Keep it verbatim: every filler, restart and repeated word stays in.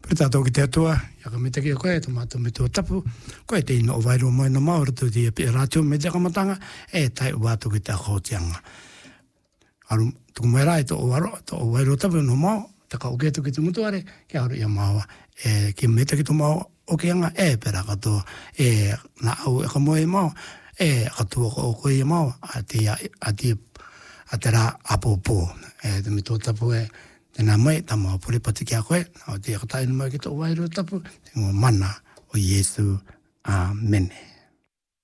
Preta tō ki te atua, ia ka me te kia koe, tō mātou me tō tapu, koe te ino o wairu moe no maura tō te pi rātio me te kamatanga, e tai o wātou ki te akōtianga. Aru, tuku mai rai tō o waro, tō o wairu tapu no mau, te ka oke tuki te mutuare, kia aru ia maua, e ki me te ki tō mau okeanga, e pera kato, e na au e ka moe mau, e katua ko o koe ia mau, a te, a te, a te rā apopō, e te me tō tapu e, tēnā mai, tā mau puri pati kia koe, o te akatai mai ki tō wairu tapu, te ngō mana o Iesu. Amen.